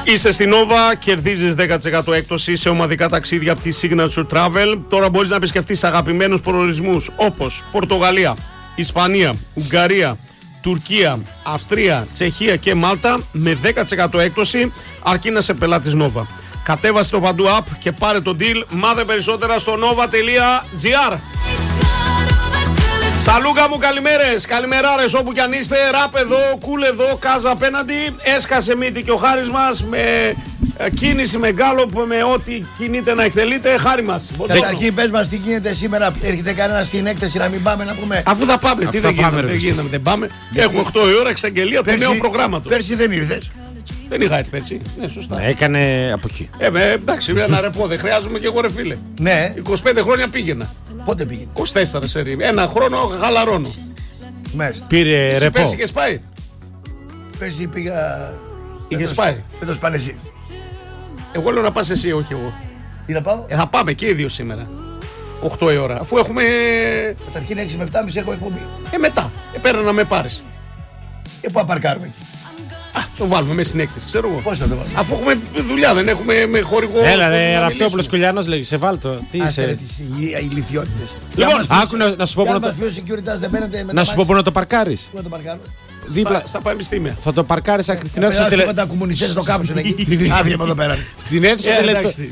Είσαι στην Nova, κερδίζεις 10% έκπτωση σε ομαδικά ταξίδια από τη Signature Travel. Τώρα μπορείς να επισκεφτείς αγαπημένους προορισμούς όπως Πορτογαλία, Ισπανία, Ουγγαρία, Τουρκία, Αυστρία, Τσεχία και Μάλτα με 10% έκπτωση, αρκεί να είσαι πελάτης Nova. Κατέβασε το παντού app και πάρε το deal. Μάθε περισσότερα στο nova.gr. Σαλούκα μου, καλημέρες, καλημεράρες όπου κι αν είστε. Ραπ εδώ, κουλ εδώ, κάζα απέναντι. Έσκασε μύτη και ο Χάρης μας με κίνηση, με γκάλοπ, με ό,τι κινείται να εκτελείται. Χάρη μας. Καταρχήν πες μας τι γίνεται σήμερα. Έρχεται κανένα στην έκθεση να μην πάμε να πούμε? Αφού θα πάμε, τι δεν γίνεται, δεν πάμε. Έχουμε 8 η ώρα εξαγγελία του νέου προγράμματος. Πέρσι δεν ήρθες? Δεν είχα έρθει πέρσι. Ναι, σωστά. Έκανε αποχή. Εντάξει, ένα ρεπό δεν χρειάζομαι και εγώ, ρε φίλε. Ναι. 25 χρόνια πήγαινα. Πότε πήγαινε? 24 σερί. Ένα χρόνο χαλαρώνω. Μάλιστα. Πήρε Εσύ ρεπό. πέρσι είχες πάει? Πέρσι πήγα. Είχες πάει? Φέτος πάνε εσύ. Εγώ λέω να πας εσύ, όχι εγώ. Τι να πάω? Θα πάμε και οι δύο σήμερα. 8 η ώρα. Αφού έχουμε. Καταρχήν 6 με 7,5 έχω εκπομπή. Μετά. Πέρα να με πάρεις. Και πού απαρκάρουμε εκεί? Το βάλουμε μέσα στην έκθεση, ξέρω εγώ. Πώς θα το βάλουμε? Αφού έχουμε δουλειά, δεν έχουμε με χορηγό. Έλα, ρε, Ραπτόπουλος Κουλιανός λέγει, σε βάλτο. Τι Άστε ρε είσαι? τις ηλιθιότητες. Λοιπόν, άκου να σου πω να πού πιο securitas δεν παίρνετε με να σου πω πού να το παρκάρεις. Πού να το παρκάρουμε? Στα πανεπιστήμια. Θα το παρκάρεις στην αίθουσα Περάσουμε τελετών. τα κομμουνιστές το κάψουν εκεί. Άφηγε από εδώ πέρα. Στην αίθουσα εντάξει,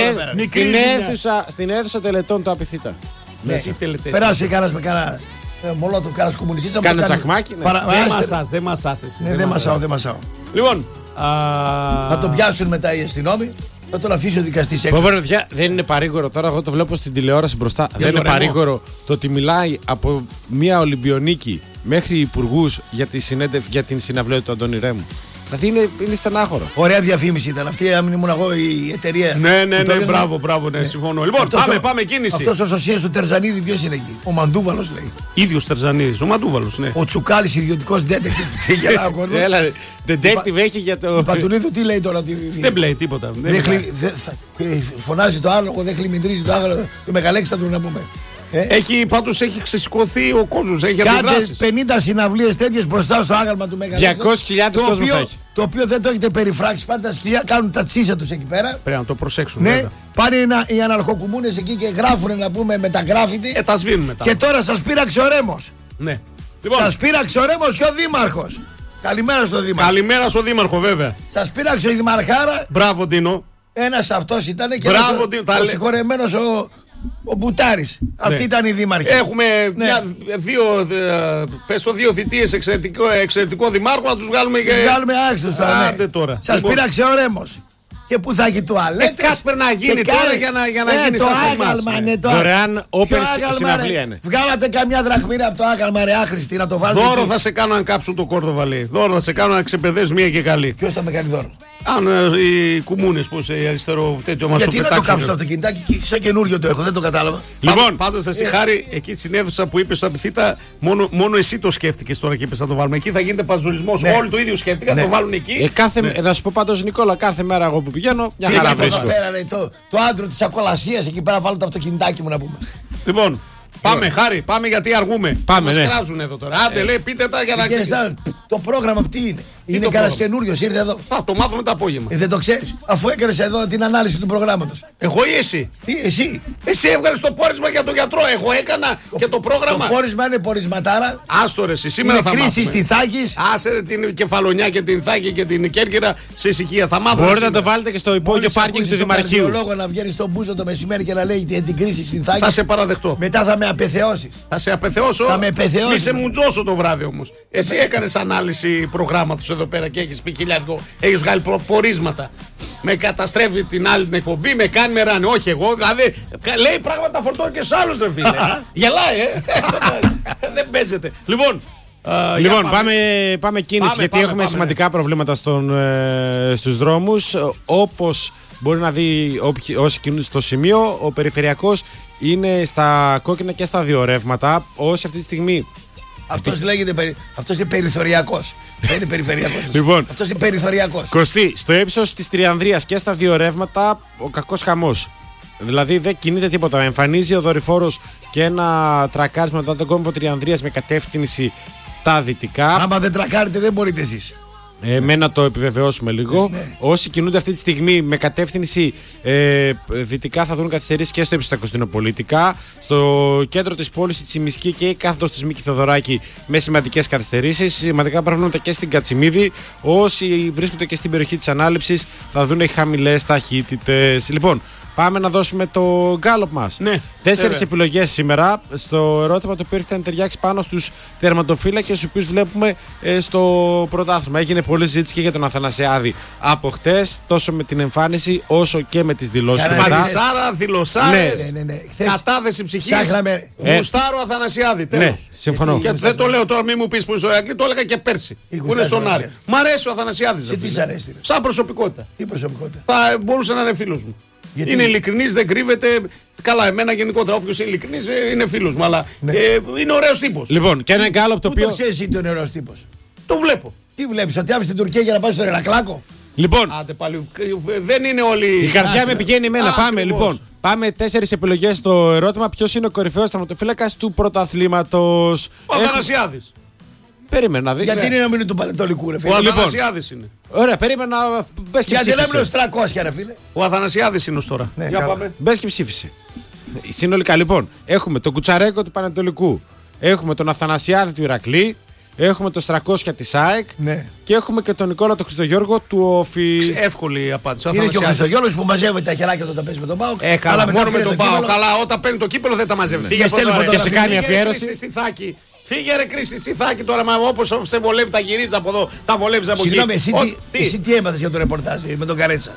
στην αίθουσα τελετών του Απιθύτα. Εσύ τελετές. Περάσει κανένας με κανένα μολότοφ, κανένας κομμουνιστής. Κάνε τσακμάκι. Δεν μασάς εσύ. Ναι, δεν μασάω. Λοιπόν. Θα τον πιάσουν μετά οι αστυνόμοι. Θα τον αφήσει ο δικαστής έξω. Δεν είναι παρήγορο τώρα, εγώ το βλέπω στην τηλεόραση μπροστά. Δεν είναι Ρεμό. παρήγορο το ότι μιλάει από μια Ολυμπιονίκη μέχρι υπουργούς για την συναυλία του Αντώνη Ρέμου. Δηλαδή είναι στενάχωρο. Ωραία διαφήμιση ήταν αυτή, αν ήμουν εγώ η εταιρεία. Ναι, μπράβο, συμφωνώ. Λοιπόν, πάμε κίνηση. Αυτός ο σωσίας του Τερζανίδη ποιος είναι εκεί? Ο Μαντούβαλος λέει. Ίδιος Τερζανίδης, ο Μαντούβαλος, ναι. Ο Τσουκάλης ιδιωτικός detective. Σε γελάω κόσμο. Έλα, detective έχει για το. Η Πατουλίδου τι λέει τώρα? Δεν πλέει τίποτα. Φωνάζει το άλογο, δεν χλιμιντρίζει το άγαλο του Μεγαλέξανδρου να πούμε. Πάντως έχει ξεσηκωθεί ο κόσμος, έχει Κάντε αντιδράσεις. 50 συναυλίες τέτοιες μπροστά στο άγαλμα του Μεγαλέξανδρου. 200.000 κόσμο θα έχει. Το οποίο δεν το έχετε περιφράξει. Πάντα τα σκυλιά κάνουν τα τσίσα τους εκεί πέρα. Πρέπει να το προσέξουμε. Ναι, πάνε οι αναρχοκουμούνες εκεί και γράφουν να πούμε με τα γκράφιτι. Τα σβήνουν μετά. Και τώρα σας πείραξε ο Ρέμος. Ναι. Λοιπόν, Σας πείραξε ο Ρέμος και ο Δήμαρχος. Καλημέρα στο Δήμαρχο. καλημέρα στο Δήμαρχο, βέβαια. Σας πείραξε η Δημαρχάρα. Μπράβο, Τίνο. Ένας αυτός ήταν και Μπράβο, Τίνο. ο συγχωρεμένος ο Μπουτάρης. Αυτή ήταν η Δήμαρχη. Έχουμε δύο θητείες εξαιρετικό δημάρχο να τους βγάλουμε και. Βγάλουμε άξιος τώρα. Ναι. Τώρα. Σας Λοιπόν, πείραξε ο Ρέμος. Και πού θα έχει τουαλέτες. κάτι πρέπει να γίνει τώρα για να γίνει το σαν εμάς, άγαλμα, ναι. ναι, το Δωρεάν open Ποιο άγαλμα, συναυλία ρε? είναι. Βγάλατε καμιά δραχμήρα από το άγαλμα, ρε άχρηστη, να το βάλετε. Δώρο εκεί. θα σε κάνω αν κάψουν το Κόρδοβα, λέει. Δώρο θα σε κάνω να ξεπαιδεύεις μία και καλή. Ποιος θα με κάνει δώρο? Αν οι κουμούνες, πώς η αριστερό τέτοιο μας το Γιατί να το πετάξουν. κάψω το αυτοκινητάκι, σαν καινούριο το έχω, δεν το κατάλαβα. Λοιπόν, πάντως εσύ Χάρη, εκεί στην αίθουσα που είπες στο Απιθύτα, μόνο εσύ το σκέφτηκες τώρα και είπες να το βάλουμε εκεί. Θα γίνεται παζολισμός. Ναι. Όλοι το ίδιο σκέφτηκαν, το βάλουν εκεί. Να σου πω πάντως, Νικόλα, κάθε μέρα εγώ που πηγαίνω, μια χαρά Πήγα εδώ βρίσκω. πέρα, ρε, το άντρο της ακολασίας εκεί πέρα, βάλω το αυτοκινητάκι μου να πούμε. Λοιπόν, πάμε Χάρη, πάμε γιατί αργούμε. Πάμε, Μας ναι. κράζουν εδώ τώρα. Άντε λέει, πείτε τα για να ξέρεις. Το πρόγραμμα τι είναι? Είναι το κανένα πρόγραμμα? καινούριος, ήρθε εδώ. Θα το μάθουμε το απόγευμα. Δεν το ξέρεις, αφού έκανες εδώ την ανάλυση του προγράμματος. Εγώ ή εσύ? Τι, εσύ? Εσύ έβγαλες το πόρισμα για τον γιατρό. Εγώ έκανα και το πρόγραμμα. Το πόρισμα είναι πορισματάρα. Άστο ρε, εσύ σήμερα Είναι θα κρίση μάθουμε. στη Θάκης. Άσε ρε την Κεφαλονιά και την Θάκη και την Κέρκυρα σε ησυχία. Θα μάθουμε. Μπορείτε να σήμερα. το βάλετε και στο υπόγειο Μόλις πάρκινγκ ακούσεις του τον Δημαρχείου. καρδιολόγο να βγαίνει στον μπούζο το μεσημέρι και να λέει την κρίση στην Θάκη. Θα σε παραδεχτώ. Μετά θα με απεθεώσεις. Θα σε απεθεώσω. Θα με απεθεώσεις. Μη σε μουτζώσω το βράδυ όμως. Εσύ έκανες ανάλυση προγράμματος εδώ πέρα και έχεις πει χιλιάδικο. Έχεις βγάλει πορίσματα. Με καταστρέφει την άλλη την εκπομπή, με κάνει με ράνε. Όχι εγώ. Δηλαδή λέει πράγματα φορτώνει και σ' άλλους ρε φίλε. Γελάει, δεν παίζεται. Λοιπόν, πάμε κίνηση γιατί έχουμε σημαντικά προβλήματα στους δρόμους. Όπως μπορεί να δει όσοι κινούνται στο σημείο, ο περιφερειακός είναι στα κόκκινα και στα δύο ρεύματα. Όσοι αυτή τη στιγμή. Αυτός λέγεται, αυτός είναι περιθωριακός. Δεν είναι περιφερειακός. Λοιπόν, αυτός είναι περιθωριακός. Κωστή, στο ύψος της Τριανδρίας και στα δύο ρεύματα ο κακός χαμός. Δηλαδή δεν κινείται τίποτα. Εμφανίζει ο δορυφόρος και ένα τρακάρισμα μετά τον κόμβο Τριανδρίας με κατεύθυνση τα δυτικά. Άμα δεν τρακάρετε δεν μπορείτε εσείς. με να το επιβεβαιώσουμε λίγο. Όσοι κινούνται αυτή τη στιγμή με κατεύθυνση δυτικά θα δουν καθυστερήσεις και στο Επιστακοστινοπολιτικά. Στο κέντρο της πόλης, στη Τσιμισκή και η κάθοδος της Μίκη Θοδωράκη με σημαντικές καθυστερήσεις. Σημαντικά προβλήματα και στην Κατσιμίδη. Όσοι βρίσκονται και στην περιοχή της Ανάληψης θα δουν χαμηλές ταχύτητες. Λοιπόν, πάμε να δώσουμε το γκάλωπ μας. 4 επιλογές σήμερα στο ερώτημα το οποίο έρχεται να ταιριάξει πάνω στους τερματοφύλακες, τους οποίους βλέπουμε στο πρωτάθλημα. Έγινε πολλή συζήτηση και για τον Αθανασιάδη από χτες, τόσο με την εμφάνιση όσο και με τις δηλώσεις του. Μαρισάρα, δηλωσάρες, κατάθεση ψυχής. Γουστάρω Αθανασιάδη. Ναι, συμφωνώ. Και δεν το λέω τώρα, μην μου πεις που είσαι ο Ηρακλή, το έλεγα και πέρσι. Που είναι στον Άρη. Μ' αρέσει ο Αθανασιάδης. Σε τι σ' αρέσει? Σαν προσωπικότητα. Τι προσωπικότητα? Θα μπορούσε να είναι φίλος μου. Γιατί? Είναι ειλικρινής, δεν κρύβεται. Καλά, εμένα γενικότερα. Όποιος είναι ειλικρινής είναι φίλος μου. Αλλά είναι ωραίος τύπος. Λοιπόν, και ένα γκάλωπ το οποίο. Πού το ξέρεις ότι είναι ωραίος τύπος? Το βλέπω. Τι βλέπεις, ότι άφησε την Τουρκία για να πάει στο Ηρακλάκο? Λοιπόν, άντε πάλι, δεν είναι όλοι. Η καρδιά με πηγαίνει εμένα. Πάμε λοιπόν. Πάμε 4 επιλογές στο ερώτημα. Ποιος είναι ο κορυφαίος τερματοφύλακας του πρωταθλήματος? Ο Αθανασιάδης. Περίμενα να δεις. Γιατί είναι να μην είναι του Πανετολικού, ρε φίλε? Ο Αθανασιάδης είναι. Ωραία, περίμενα να μπες και ψήφισε. Γιατί λέμε ως 300, ρε φίλε? Ο Αθανασιάδης είναι ως τώρα. Ναι, για πάμε. Μπες και ψήφισε. Συνολικά λοιπόν, έχουμε τον Κουτσαρέκο του Πανετολικού. Έχουμε τον Αθανασιάδη του Ηρακλή. Έχουμε τον Στρακόσια της ΑΕΚ. Ναι. Και έχουμε και τον Νικόλα τον Χριστογιώργο του ΟΦΗ. Εύκολη απάντηση. Είναι και ο Χριστογιώργος που μαζεύει τα χεράκια όταν τα παίζει με τον ΠΑΟΚ. Καλά, μόνο με τον ΠΑΟΚ. Καλά, όταν παίρνει το κύπελο δεν τα μαζεύει. Και σε κάνει αφιέρωση. Φύγε ρε Κρίστη Στιθάκη τώρα, όπως σε βολεύει τα γυρίζεις από εδώ, τα βολεύεις από εκεί. Συγγνώμη, εσύ τι έμαθες για το ρεπορτάζ με τον Καρέτσα?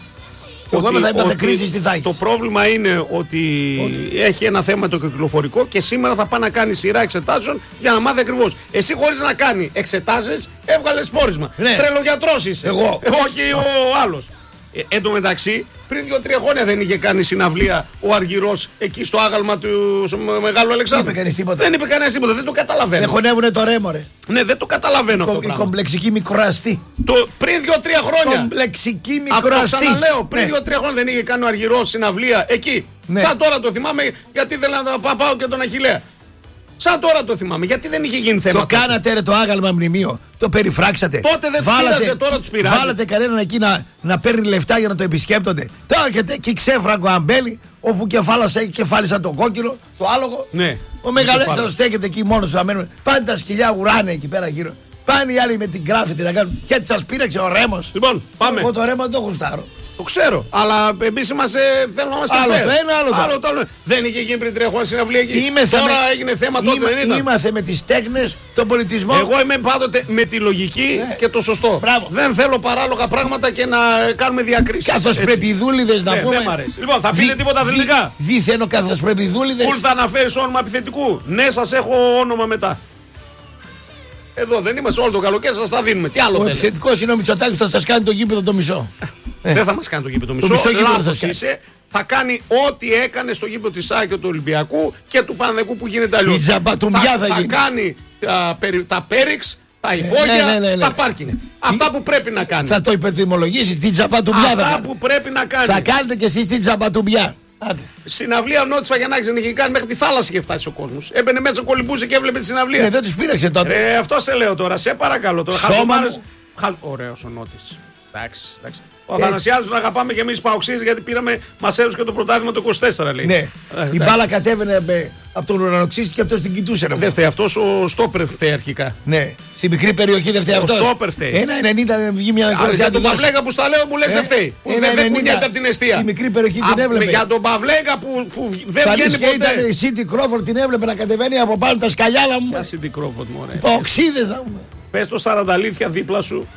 Εγώ θα έμαθα Κρίστη Στιθάκη. Το πρόβλημα είναι ότι έχει ένα θέμα το κυκλοφορικό και σήμερα θα πάει να κάνει σειρά εξετάσεων για να μάθει ακριβώς. Εσύ χωρίς να κάνει εξετάσεις έβγαλες πόρισμα. Τρελογιατρός είσαι. Εγώ. Όχι ο άλλος. Εν τω μεταξύ, πριν 2-3 χρόνια δεν είχε κάνει συναυλία ο Αργυρός εκεί στο άγαλμα του Μεγάλου Αλεξάνδρου. Δεν είπε κανείς τίποτα. Δεν είπε κανείς τίποτα, δεν το καταλαβαίνω. Δεν χωνεύουνε το ρέμο, ρε. Ναι, δεν το καταλαβαίνω αυτό. Η κομπλεξική μικροαστή. Πριν 2-3 χρόνια. Κομπλεξική μικροαστή. Αυτό ξαναλέω. Πριν 2-3 χρόνια δεν είχε κάνει ο Αργυρός συναυλία εκεί. Σαν τώρα το θυμάμαι, γιατί ήθελα να πάω και τον Αχιλλέα. Σαν τώρα το θυμάμαι, γιατί δεν είχε γίνει θέμα. Το κάνατε ρε το άγαλμα μνημείο, το περιφράξατε. Τότε δεν πειράζε, τώρα τους πειράζει. Βάλατε κανέναν εκεί να παίρνει λεφτά για να το επισκέπτονται. Τώρα έρχεται εκεί ξέφραγκο αμπέλι, ο Φουκεφάλας έχει κεφάλι σαν το κόκκινο, το άλογο. Ναι. Ο Μεγαλέξανδρος στέκεται εκεί μόνος του αμένου. Πάνε τα σκυλιά ουράνε εκεί πέρα γύρω. Πάνε οι άλλοι με την γκράφιτι να κάνουν. Και έτσι σας πήραξε ο Ρέμος. Λοιπόν, πάμε. Εγώ το Ρέμο δεν το γουστάρω. Το ξέρω, αλλά εμείς είμαστε. Θέλουμε να είμαστε άλλο fair. το ένα, άλλο το άλλο. Δεν είχε γίνει πριν 3 χρόνια συναυλία εκεί. Τώρα έγινε θέμα, τότε δεν ήταν. Είμαστε με τις τέκνες, τον πολιτισμό. Εγώ είμαι πάντοτε με τη λογική και το σωστό. Μπράβο. Δεν θέλω παράλογα πράγματα και να κάνουμε διακρίσεις. Καθώς πρέπει δούλιδες να πούμε. Δεν μ' αρέσει. Λοιπόν, θα πείτε τίποτα αθλητικά? Δίθενο καθώς πρέπει δούλιδες. Πού θα αναφέρεις όνομα επιθετικού? Ναι, σας έχω όνομα μετά. Εδώ δεν είμαστε όλο το καλοκαίρι, σας τα δίνουμε. Τι άλλο θέλετε? Ο επιθετικός είναι ο Μητσοτάκης που θα σας κάνει το γήπεδο το μισό. Δεν θα μας κάνει το γήπεδο το μισό. Λάθος είσαι. Θα κάνει ό,τι έκανε στο γήπεδο της ΣΑΚ και του Ολυμπιακού και του Παναθηναϊκού που γίνεται αλλιώς. Η τζαμπατουμιά θα γίνει. Θα κάνει τα πέριξ, τα υπόγεια, τα πάρκινγκ. Αυτά που πρέπει να κάνει. Θα το υπερτιμολογήσει, την τζαμπατουμιά. Αυτά που πρέπει να κάνει. Θα κάνετε κι εσείς την τζαμπατουμιά. Συναυλία ο Νότης Φαγιανάκης δεν είχε κάνει, μέχρι τη θάλασσα είχε φτάσει ο κόσμος. Έμπαινε μέσα, κολυμπούσε και έβλεπε τη συναυλία. Δεν τους πήραξε τότε. Αυτό σε λέω τώρα, σε παρακαλώ τώρα. Σώμα. Ωραίος ο Νότης. Εντάξει. Ο Αθανασιάδης τον αγαπάμε και εμείς Παοξίδες γιατί μας έδωσε και το πρωτάθλημα το 24 λέει. Ναι. Η μπάλα κατέβαινε από τον ουρανοξύστη και αυτός την κοιτούσε. Δεν φταίει αυτός, ο στόπερ φταίει αρχικά. Ναι. Στην μικρή περιοχή δεν φταίει αυτός. Ο στόπερ φταίει. 1,90 βγει μια κορδιά. Για τον Παυλέγκα που στα λέω μου λες φταίει. Δεν κουνιέται από την αιστεία. Στη μικρή περιοχή την έβλεπε. Για τον Παυλέγκα που δεν βγαίνει ποτέ. Ήταν η Σίντι Κρόφορντ, την έβλεπε να κατεβαίνει από πάνω τα σκαλιάλα μου. Ποια Σίντι Κρόφορντ μου, ωραία. Παοξίδες να πούμε. Πες το 40 αλήθεια δίπλα σου.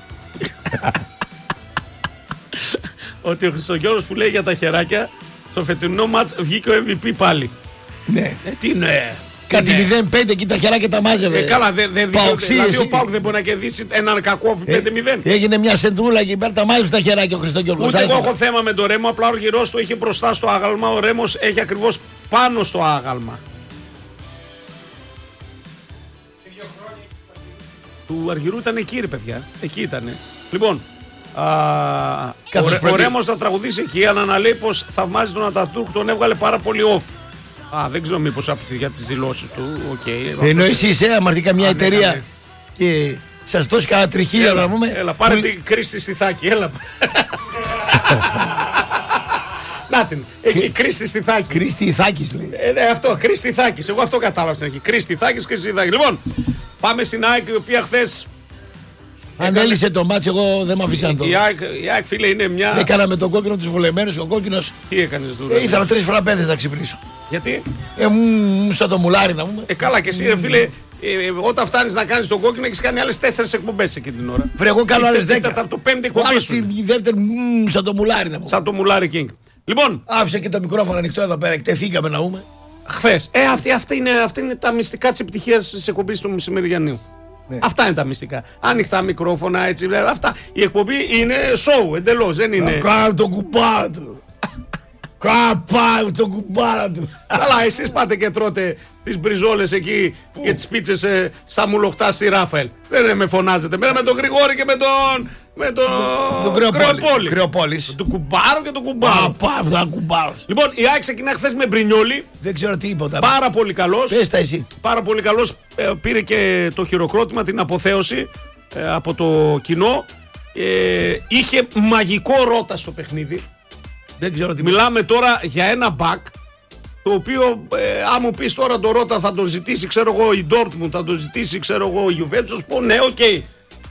Ότι ο Χριστογιώργος που λέει για τα χεράκια στο φετινό μάτς βγήκε ο MVP πάλι. Ναι. Τι ναι. Κάτι 0-5 εκεί τα χεράκια τα μάζευε. Καλά, δηλαδή ο ΠΑΟΚ δεν μπορεί να κερδίσει έναν κακό 5-0. Έγινε μια σεντρούλα εκεί πέρα, τα μάζευε τα χεράκια ο Χριστογιώργος. Ούτε εγώ έχω θέμα με τον Ρέμο, απλά ο Αργυρός το είχε μπροστά στο άγαλμα. Ο Ρέμος έχει ακριβώς πάνω στο άγαλμα. Του Αργυρού ήταν εκεί ρε παιδιά. Εκεί ήταν. Λοιπόν, ο Ρέμος θα τραγουδήσει εκεί, αλλά να λέει πως θαυμάζει τον Ατατούρκ, τον έβγαλε πάρα πολύ off. Δεν ξέρω μήπως για τις δηλώσεις του. Ενώ εσύ είσαι αμαρτικά μια εταιρεία και Σας δώσει κανένα τριχύλιο να πούμε. Έλα, πάρε την Κρίστη στη Θάκη, έλα. Να την, εκεί Κρίστη στη Θάκη. Κρίστη Θάκης λέει. Ναι, αυτό, Κρίστη Θάκης. Εγώ αυτό κατάλαβα στην αρχή. Κρίστη Θάκης, Κρίστη Θάκης. Λοιπόν, πάμε στην ΑΕΚ, η οποία χθες. Αν έλυσε το μάτσο, εγώ δεν με αφήσαν το. Η ΑΕΚ, φίλε, είναι μια. Έκανα με τον κόκκινο τους βολεμένους και ο κόκκινος. Τι έκανες τώρα? Ήθελα 3 φραπέδες να ξυπνήσω. Γιατί? Μου σαν το μουλάρι να πούμε. Καλά, και εσύ, ρε φίλε, όταν φτάνεις να κάνεις τον κόκκινο, έχεις κάνει άλλες 4 εκπομπές εκείνη την ώρα. Βρε, εγώ κάνω άλλες 10. Το 5η εκπομπή. Άλλο στη δεύτερη, σαν το μουλάρι να πούμε. Σαν το μουλάρι King. Λοιπόν. Άφησε και το μικρόφωνο ανοιχτό εδώ πέρα, εκτεθήκαμε να πούμε. Χθες. Αυτή είναι τα μυστικά της επιτυχίας της εκπομπής του μεσημεριανίου. Ναι. Αυτά είναι τα μυστικά. Ανοιχτά μικρόφωνα, έτσι. Αυτά. Η εκπομπή είναι show εντελώς. Δεν είναι. Κάνω το κουμπάρα του. Κάπα το κουμπάρα του. Καλά, εσείς πάτε και τρώτε τις μπριζόλες εκεί και τις πίτσες στα μουλοχτά στη Ράφαελ. Δεν με φωνάζετε. Μένα με τον Γρηγόρη και με τον Κρεοπόλης. Του κουμπάρου και τον κουμπάρου. Λοιπόν, η ΑΕΚ ξεκινά χθες με Μπρινιόλι. Δεν ξέρω τι είπα. Πάρα πολύ καλός. Πες τα εσύ. Πάρα πολύ καλός. Πήρε και το χειροκρότημα, την αποθέωση από το κοινό. Είχε μαγικό Ρότα στο παιχνίδι. Δεν ξέρω τι. Μιλάμε τώρα για ένα back, το οποίο αν μου πεις τώρα το Ρότα θα τον ζητήσει, ξέρω εγώ, η Dortmund, θα τον ζητήσει, ξέρω εγώ, η Juventus, θα σου πω ναι, οκ.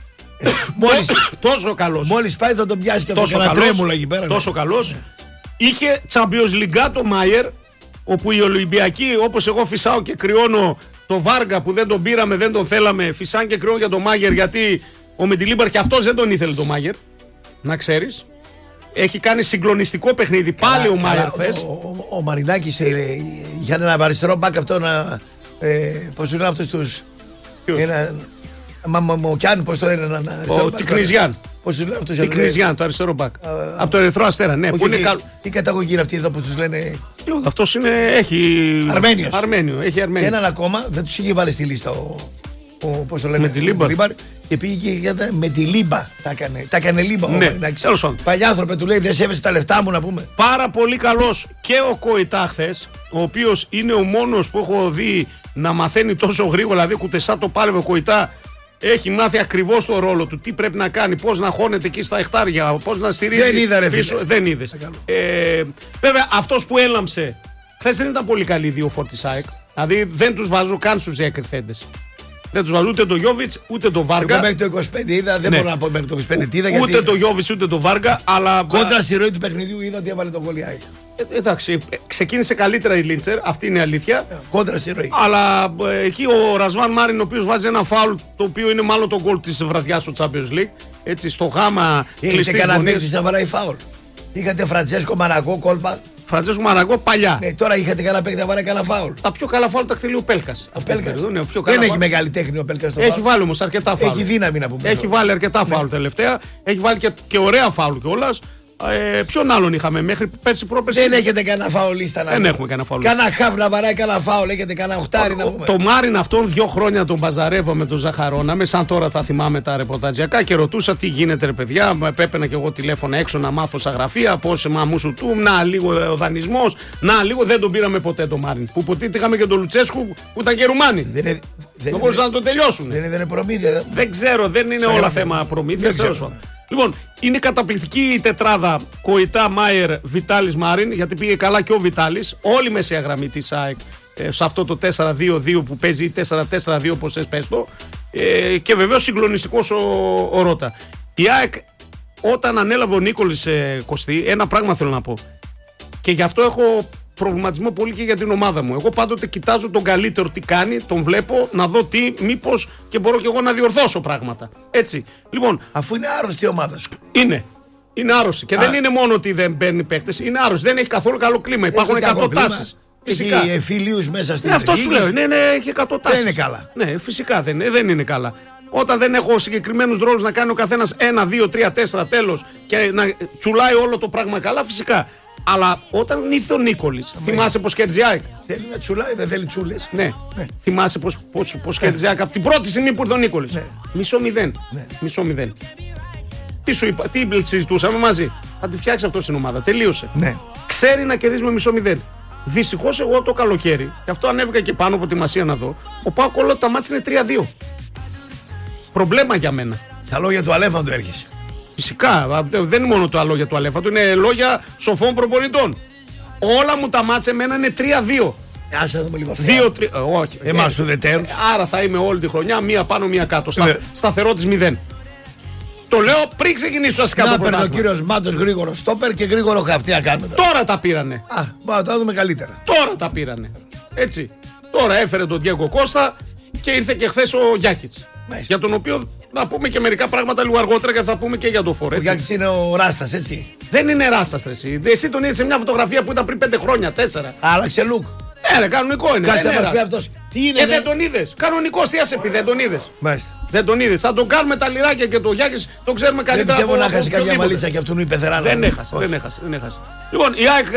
Τόσο καλός. Μόλις πάει θα τον πιάσει και το τρέμουλα εκεί πέρα. Τόσο καλός. Είχε Champions League το Μάιερ, όπου οι Ολυμπιακοί, όπως εγώ φυσάω και κρυώνω το Βάργα που δεν τον πήραμε, δεν τον θέλαμε, φυσάνε και κρυώνω για το Μάγερ, γιατί ο Μεντιλίμπαρ και αυτός δεν τον ήθελε το Μάγερ, να ξέρεις. Έχει κάνει συγκλονιστικό παιχνίδι πάλι ο Μάιερ χθες. Ο Μαρινάκης για έναν αριστερό μπακ αυτό να. Πώς είναι αυτούς τους. Μοκιάν, πώς το λένε. Ο Τικνιζιάν. Τικνιζιάν, το αριστερό μπακ. Από το Ερυθρό Αστέρα, ναι. Τι καταγωγή είναι αυτή εδώ που τους λένε. Αυτός έχει. Αρμένιο. Έχει Αρμένιο. Έναν ακόμα δεν τους είχε βάλει στη λίστα πώς το λένε. Μεντιλίμπαρ. Και πήγε και με τη Λίμπα. Τα έκανε Λίμπα. Ναι, παλιάνθρωπε του λέει δεν σέβεσαι τα λεφτά μου να πούμε. Πάρα πολύ καλός και ο Κοϊτά χθες, ο οποίος είναι ο μόνος που έχω δει να μαθαίνει τόσο γρήγορα. Δηλαδή κουτεσά το πάλευε ο Κοϊτά. Έχει μάθει ακριβώς το ρόλο του. Τι πρέπει να κάνει, πώς να χώνεται εκεί στα εχτάρια, πώς να στηρίζει. Δεν είδα, ρε πίσω. Δεν είδες. Βέβαια αυτός που έλαμψε χθες δεν ήταν πολύ καλή δύο φόρτις ΑΕΚ. Δηλαδή δεν τους βάζω καν στους διακριθέντες. Δεν τους βάζω ούτε το Γιόβιτς ούτε το Βάργα. Εγώ μέχρι το 25 είδα, δεν μπορώ να πω μέχρι το 25 τι είδα. Ούτε το Γιόβιτς ούτε το Βάργα, αλλά. Κόντρα στη ροή του παιχνιδιού είδα ότι έβαλε τον γκολ η ΑΕΚ. Εντάξει, ξεκίνησε καλύτερα η Λίντσερ, αυτή είναι η αλήθεια. Κόντρα στη ροή. Αλλά εκεί ο Ρασβάν Μάριν, ο οποίος βάζει ένα φάουλ, το οποίο είναι μάλλον το γκολ της βραδιάς στο Champions League. Έτσι, στο γάμα κλειστής γωνίας. Είχατε κανένα παίκτη να βαράει φάουλ. Είχατε Φραντζέσκο Μαραγκό κόλπα. Φραντζέσκο Μαραγκό παλιά. Ναι, τώρα είχατε κανένα παίκτη να βαράει κανένα φάουλ. Τα πιο καλά φάουλ τα εκτελεί ο Πέλκας. Δεν έχει μεγάλη τέχνη ο Πέλκας στο φάουλ. Έχει βάλει όμως αρκετά φάουλ. Έχει δύναμη να πούμε. Έχει βάλει αρκετά φάουλ τελευταία. Έχει βάλει και ωραία φάουλ κιόλας. Ποιον άλλον είχαμε μέχρι πέρσι πρόπερσι. Δεν έχετε κανένα φαουλίστα να. Δεν έχουμε κανένα φαουλίστα. Κανένα χαφ να βαράει κανένα φάουλ, έχετε κανένα οχτάρι να πούμε. Το Μάριν αυτόν 2 χρόνια τον μπαζαρεύω με τον Ζαχαρόνα. Σαν τώρα θα θυμάμαι τα ρεπορταζιακά και ρωτούσα τι γίνεται ρε παιδιά. Έπαιρνα και εγώ τηλέφωνα έξω να μάθω στα γραφεία. Πώς μαμούσου του, να λίγο ο δανεισμός. Να λίγο δεν τον πήραμε ποτέ τον Μάριν. Που ποτέ είχαμε και τον Λουτσέσκου που ήταν και Ρουμάνοι. Δεν μπορούσαν να το τελειώσουν. Δεν είναι προμήθεια. Δεν ξέρω, δεν είναι όλα θέμα προμήθεια. Λοιπόν, είναι καταπληκτική η τετράδα Κοϊτά, Μάιερ, Βιτάλης, Μάριν, γιατί πήγε καλά και ο Βιτάλης. Όλη η μεσαία γραμμή της ΑΕΚ σε αυτό το 4-2-2 που παίζει ή 4-4-2 όπως πες το. Και βεβαίως συγκλονιστικός ο Ρότα. Η ΑΕΚ όταν ανέλαβε ο Νίκολης Κωστή, ένα πράγμα θέλω να πω. Και γι' αυτό έχω προβληματισμό πολύ και για την ομάδα μου. Εγώ πάντοτε κοιτάζω τον καλύτερο τι κάνει, τον βλέπω, να δω τι, μήπως και μπορώ και εγώ να διορθώσω πράγματα. Έτσι. Λοιπόν. Αφού είναι άρρωστη η ομάδα σου. Είναι άρρωστη. Και δεν είναι μόνο ότι δεν παίρνει παίχτες, είναι άρρωστη. Δεν έχει καθόλου καλό κλίμα. Υπάρχουν 100 τάσεις. Φυσικά. Έχει φίλιους μέσα στην αυτό σου λέω. Ναι, έχει 100 τάσεις. Δεν είναι καλά. Ναι, φυσικά δεν είναι καλά. Όταν δεν έχω συγκεκριμένους ρόλους να κάνει ο καθένας 1, 2, 3, 4 τέλος και να τσουλάει όλο το πράγμα καλά, φυσικά. Αλλά όταν ήρθε ο Νίκολης, θυμάσαι πως κέρδιζε η ΑΕΚ. Θέλει να τσουλάει, δεν θέλει τσούλες. Ναι. Θυμάσαι πως κέρδιζε η ΑΕΚ από την πρώτη στιγμή που ήρθε ο Νίκολης. Ναι. Μισό μηδέν. Τι σου είπα, τι συζητούσαμε μαζί. Θα τη φτιάξει αυτό στην ομάδα. Τελείωσε. Ναι. Ξέρει να κερδίζει με 0-0. Δυστυχώς εγώ το καλοκαίρι, γι' αυτό ανέβηκα και πάνω από τη Μασία να δω, ο ΠΑΟΚ όλο τα μάτς είναι 3-2. προβλέμα για μένα. Στα λόγια του Αλέφαντο έρχεσαι. Φυσικά, δεν είναι μόνο τα λόγια του Αλέφαντο, είναι λόγια σοφών προπονητών. Όλα μου τα μάτσα εμένα είναι 3-2. Άσε να δούμε λίγο. 2-3. Όχι. Εμάς του δετέρους. Άρα θα είμαι όλη τη χρονιά μία πάνω μία κάτω. Σταθερό της 0. Το λέω πριν ξεκινήσω ασκά το πρωτάθλημα. Να παίρνει ο κύριος Μάτος γρήγορο στόπερ και γρήγορο χαυτή να κάνουμε. Τώρα τα πήρανε. Μα τα δούμε καλύτερα. Τώρα τα πήρανε. Έτσι. Τώρα έφερε τον Διέγκο Κώστα και ήρθε και χθες ο Γιάκιτς. Για τον οποίο θα πούμε και μερικά πράγματα λίγο αργότερα και θα πούμε και για το Φορ. Ο Γιάκιτς είναι ο Ράστας, έτσι. Δεν είναι Ράστας, εσύ. Εσύ τον είδες σε μια φωτογραφία που ήταν πριν 5 χρόνια, 4. Άλλαξε look. Ναι, κανονικό είναι. Κάτσε να μας πει αυτός. Τι είναι, δεν τον είδες. Κανονικός, τι ας πει, δεν τον είδες. Μάλιστα. Δεν τον είδες. Θα τον κάνουμε τα λιράκια και το Γιάκης τον ξέρουμε καλύτερα. Δεν πιστεύω να χάσει κάποια μαλίτσα και αυτόν ο Υπεθεράνο. Δεν έχασε. Λοιπόν, η ΑΕΚ,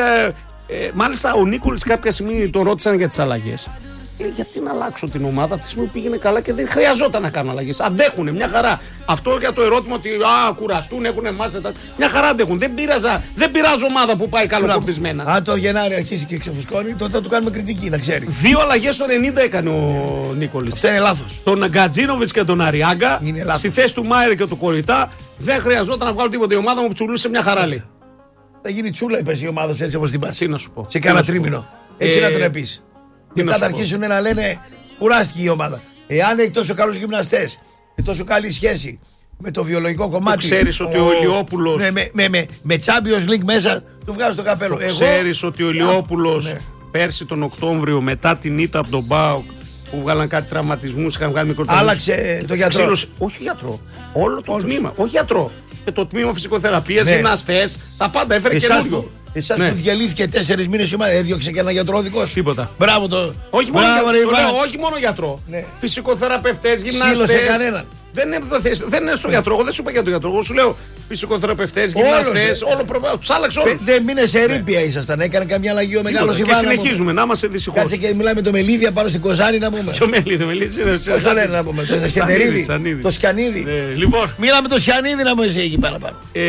μάλιστα ο Νίκολης κάποια στιγμή τον ρώτησαν για τις αλλαγές. Γιατί να αλλάξω την ομάδα από τη στιγμή που πήγαινε καλά και δεν χρειαζόταν να κάνω αλλαγές. Αντέχουνε, μια χαρά. Αυτό για το ερώτημα ότι κουραστούν, έχουν μάτσα. Μια χαρά αντέχουν. Δεν πειράζω ομάδα που πάει καλοκουρδισμένα. Αν το Γενάρη αρχίσει και ξεφουσκώνει, τότε θα του κάνουμε κριτική, να ξέρει. 2 αλλαγές στο 90 έκανε ο Νίκολης. Αυτό είναι λάθος. Τον Γκατζίνοβιτς και τον Αριάγκα. Στη θέση του Μάιερ και του Κοριτά. Δεν χρειαζόταν να βγάλω τίποτα. Η ομάδα μου τσουλούσε μια χαρά. Θα γίνει τσούλα, είπε η ομάδα έτσι όπως την πας. Τι να σου πω. Σε κάνα τρίμηνο. Έτσι να τον επείς. Μετά θα αρχίσουν να λένε κουράστηκε η ομάδα. Εάν έχει τόσο καλούς γυμναστές και τόσο καλή σχέση με το βιολογικό κομμάτι. Ξέρεις ότι ο Ηλιόπουλος. Με Champions League μέσα του βγάζει το καπέλο. Ξέρεις ότι ο Ηλιόπουλος πέρσι τον Οκτώβριο μετά την ήττα από τον ΠΑΟΚ που βγάλαν κάτι τραυματισμούς, είχαν βγάλει μικροτραυματισμούς. Άλλαξε το γιατρό. Όχι γιατρό. Όλο το τμήμα. Όχι γιατρό. Και το τμήμα φυσικοθεραπείας, γυμναστές, τα πάντα έφερε καινούριο. Εσάς που διαλύθηκε 4 μήνες η ομάδα, έδιωξε και ένα γιατρό δικό σου. Τίποτα. Μπράβο το. Όχι μόνο γιατρό. Ναι. Φυσικοθεραπευτές, γυμναστές. Σύλλωσε κανέναν. Δεν είναι στο γιατρό. Εγώ δεν σου είπα για τον γιατρό. Εγώ σου λέω φυσικοθεραπευτές, γυμναστές. Τους άλλαξε όλους. 5 μήνες σε ερείπια ήσασταν. Έκανε καμιά αλλαγή ο μεγάλος Ιβάν. Και συνεχίζουμε να είμαστε δυστυχώς. Κάτσε και μιλάμε με το Μελίδια πάνω στην Κοζάνη να πούμε. Ποιο Μελίδια. Πώς το λένε να πούμε. Το Σεντερίδη. Το Σκιανίδη. Μιλάμε το Σκιανίδη να μου εσύ εκεί πάνω.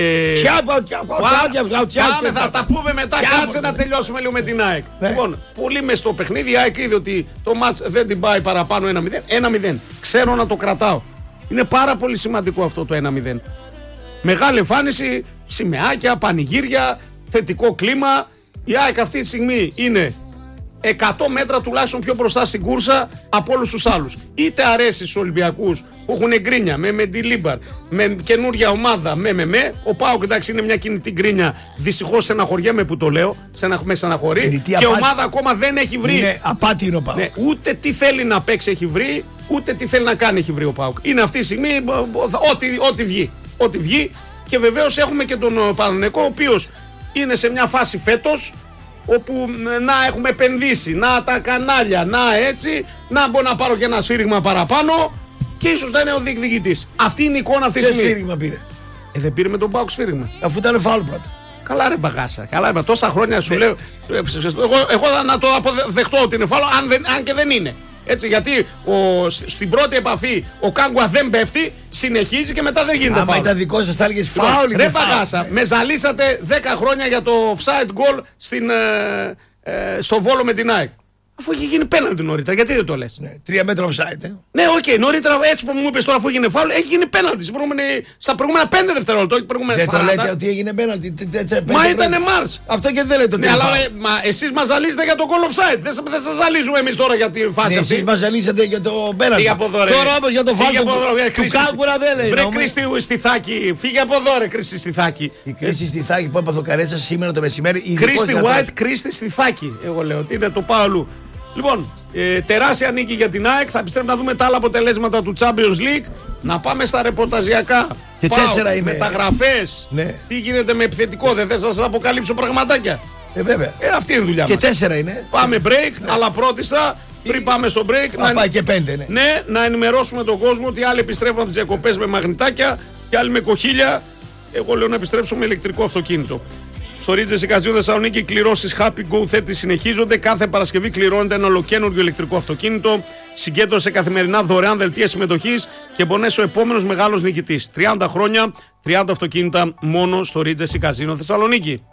Θα τα πούμε μετά. Κάτσε να τελειώσουμε λίγο με την ΑΕΚ. Λοιπόν, πολύ μες στο παιχνίδι η ΑΕΚ είδε ότι το μάτς δεν την πάει παραπάνω 1-0. Ξέρω να το κρατάω. Είναι πάρα πολύ σημαντικό αυτό το 1-0. Μεγάλη εμφάνιση, σημαίακια, πανηγύρια, θετικό κλίμα. Η ΑΕΚ αυτή τη στιγμή είναι 100 μέτρα τουλάχιστον πιο μπροστά στην κούρσα από όλους τους άλλους. Είτε αρέσει στους Ολυμπιακούς που έχουν γκρίνια με Μεντιλίμπαρ, με καινούργια ομάδα, ο ΠΑΟΚ εντάξει είναι μια κινητή γκρίνια. Δυστυχώς στεναχωριέμαι που το λέω, με στεναχωρεί. Και ομάδα ακόμα δεν έχει βρει. Είναι απάτη είναι ο ΠΑΟΚ. Ναι, ούτε τι θέλει να παίξει έχει βρει, ούτε τι θέλει να κάνει έχει βρει ο ΠΑΟΚ. Είναι αυτή τη στιγμή ό,τι βγει. Και βεβαίως έχουμε και τον Παναθηναϊκό, ο οποίος είναι σε μια φάση φέτος όπου να έχουμε επενδύσει, να τα κανάλια, να έτσι, να μπορώ να πάρω και ένα σφύριγμα παραπάνω και ίσως να είναι ο διεκδικητής. Αυτή είναι η εικόνα αυτή τη στιγμή. Τι σφύριγμα πήρε? Δεν πήρε με τον ΠΑΟΚ σφύριγμα. Αφού ήταν φάουλ πρώτα. Καλά ρε μπαγάσα, καλά τόσα χρόνια σου λέω. Εγώ να το αποδεχτώ ότι είναι φάουλ, αν και δεν είναι. Έτσι, γιατί στην πρώτη επαφή ο Κάγκουα δεν πέφτει, συνεχίζει και μετά δεν γίνεται φάουλ. Άμα ήταν δικό σας θα έλεγες φάουλ. Ρε παγάσα, με ζαλίσατε 10 χρόνια για το offside goal στο Βόλο με την ΑΕΚ. Αφού είχε γίνει πέναλτι νωρίτερα, γιατί δεν το λες? 3 μέτρα offside. Ναι, οκ, νωρίτερα έτσι που μου είπες τώρα, αφού έγινε φάουλ, έχει γίνει πέναλτι στα προηγούμενα 5 δευτερόλεπτα. Δεν το λέτε ότι έγινε πέναλτι. Μα ήτανε Μάρς. Αυτό και δεν λέτε ότι. Ναι, αλλά εσείς μας ζαλίζετε για το goal offside. Δεν σας ζαλίζουμε εμείς τώρα για τη φάση αυτή. Εσείς μας ζαλίζετε για το πέναλτι. Τώρα όμως για το φάουλ του Κάγκουρα δεν λέει. Βρε Κρίστη Στιθάκη, φύγε από εδώ, ρε Κρίστη Στιθάκη. Η Κρίστη Στιθάκη που έπαθε ο Καρέτσα σήμερα το μεσημέρι. Κρίστη White, Κρίστη Στιθάκη. Εγώ λέω ότι είναι το Παολού. Λοιπόν, τεράστια νίκη για την ΑΕΚ. Θα επιστρέψουμε να δούμε τα άλλα αποτελέσματα του Champions League. Να πάμε στα ρεπορταζιακά. Και 4 είναι. Μεταγραφές. Ναι. Τι γίνεται με επιθετικό, δεν θες να σας αποκαλύψω πραγματάκια? Βέβαια. Αυτή είναι η δουλειά μας. Και 4 είναι. Πάμε break, αλλά πρώτιστα, πριν πάμε στο break. Να πάει και 5, ναι. Ναι, να ενημερώσουμε τον κόσμο ότι άλλοι επιστρέφουν από τις διακοπές με μαγνητάκια και άλλοι με κοχύλια. Εγώ λέω να επιστρέψω με ηλεκτρικό αυτοκίνητο. Στο Regency Casino Θεσσαλονίκη οι κληρώσεις Happy Go 30 συνεχίζονται. Κάθε Παρασκευή κληρώνεται ένα ολοκαίνουργιο ηλεκτρικό αυτοκίνητο. Συγκέντρωσε καθημερινά δωρεάν δελτία συμμετοχής και πονέσει ο επόμενος μεγάλος νικητής. 30 χρόνια, 30 αυτοκίνητα μόνο στο Regency Casino Θεσσαλονίκη.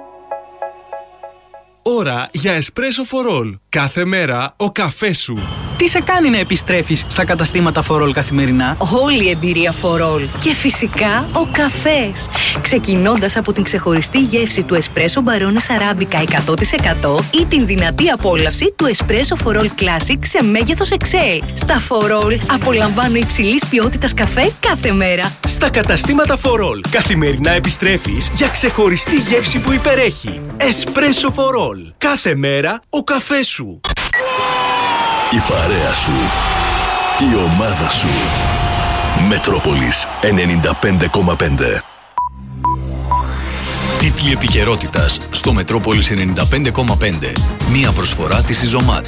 Ώρα για Espresso for All. Κάθε μέρα ο καφές σου. τι σε κάνει να επιστρέφεις στα καταστήματα For All καθημερινά? Όλη η εμπειρία For All. Και φυσικά ο καφές. Ξεκινώντας από την ξεχωριστή γεύση του Espresso Barones Arabica 100% ή την δυνατή απόλαυση του Espresso For All Classic σε μέγεθος XL. Στα For All απολαμβάνω υψηλής ποιότητας καφέ κάθε μέρα. Στα καταστήματα For All καθημερινά επιστρέφεις για ξεχωριστή γεύση που υπερέχει. Espresso For All. Κάθε μέρα ο καφές σου. Η παρέα σου. Η ομάδα σου. Μετρόπολης 95,5. Τίτλοι επικαιρότητας στο Μετρόπολης 95,5. Μία προσφορά της Ιζωμάτ.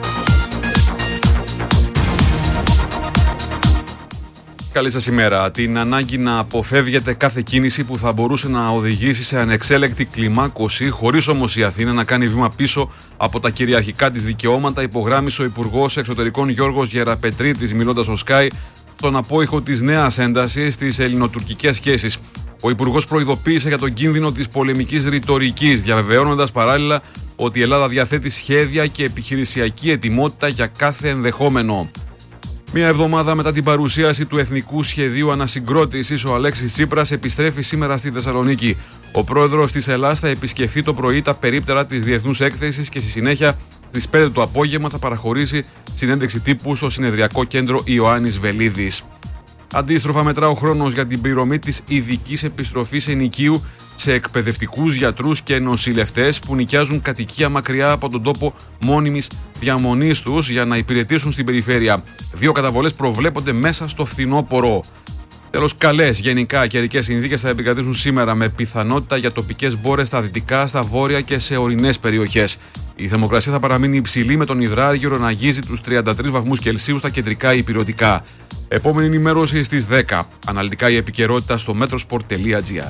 Καλή σας ημέρα. Την ανάγκη να αποφεύγετε κάθε κίνηση που θα μπορούσε να οδηγήσει σε ανεξέλεκτη κλιμάκωση, χωρίς όμως η Αθήνα να κάνει βήμα πίσω από τα κυριαρχικά της δικαιώματα, υπογράμμισε ο Υπουργός Εξωτερικών Γιώργος Γεραπετρίτης, μιλώντας στο Sky, στον απόϊχο της νέας έντασης στις ελληνοτουρκικές σχέσεις. Ο Υπουργός προειδοποίησε για τον κίνδυνο της πολεμικής ρητορικής, διαβεβαιώνοντας παράλληλα ότι η Ελλάδα διαθέτει σχέδια και επιχειρησιακή ετοιμότητα για κάθε ενδεχόμενο. Μία εβδομάδα μετά την παρουσίαση του Εθνικού Σχεδίου Ανασυγκρότησης, ο Αλέξης Τσίπρας επιστρέφει σήμερα στη Θεσσαλονίκη. Ο πρόεδρος της Ελλάδας θα επισκεφθεί το πρωί τα περίπτερα της Διεθνούς Έκθεσης και στη συνέχεια στις 5 το απόγευμα θα παραχωρήσει συνέντευξη τύπου στο Συνεδριακό Κέντρο Ιωάννης Βελίδης. Αντίστροφα, μετρά ο χρόνος για την πληρωμή της ειδικής επιστροφής ενοικίου σε εκπαιδευτικούς, γιατρούς και νοσηλευτές που νοικιάζουν κατοικία μακριά από τον τόπο μόνιμης διαμονής τους για να υπηρετήσουν στην περιφέρεια. 2 καταβολές προβλέπονται μέσα στο φθινόπωρο. Τέλος, καλές γενικά καιρικές συνθήκες θα επικρατήσουν σήμερα με πιθανότητα για τοπικές μπόρες στα δυτικά, στα βόρεια και σε ορεινές περιοχές. Η θερμοκρασία θα παραμείνει υψηλή με τον υδράργυρο να αγγίζει τους 33 βαθμούς Κελσίου στα κεντρικά ηπειρωτικά. Επόμενη ενημέρωση στις 10. Αναλυτικά η επικαιρότητα στο metrosport.gr.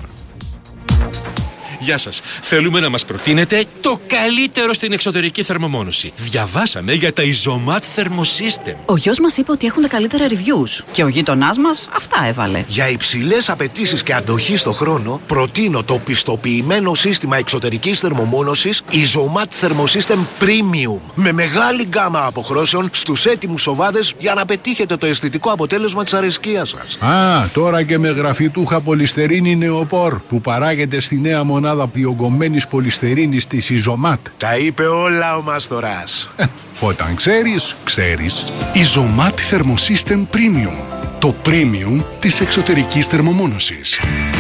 Γεια σας. Θέλουμε να μας προτείνετε το καλύτερο στην εξωτερική θερμομόνωση. Διαβάσαμε για τα Ιζωμάτ Thermosystem. Ο γιος μας είπε ότι έχουν τα καλύτερα reviews και ο γείτονάς μας αυτά έβαλε. Για υψηλές απαιτήσεις και αντοχή στο χρόνο, προτείνω το πιστοποιημένο σύστημα εξωτερικής θερμομόνωσης Ιζωμάτ Thermosystem Premium. Με μεγάλη γκάμα αποχρώσεων στους έτοιμους οβάδες για να πετύχετε το αισθητικό αποτέλεσμα της αρεσκίας σας. Τώρα και με γραφιτούχα πολυστερίνη νεοπόρ που παράγεται στη νέα μονάδα διογκωμένης πολυστερίνης της Ιζωμάτ. Τα είπε όλα ο Μαστοράς. Όταν ξέρεις, ξέρεις. Ιζωμάτ Thermosystem Premium. Το premium της εξωτερικής θερμομόνωσης.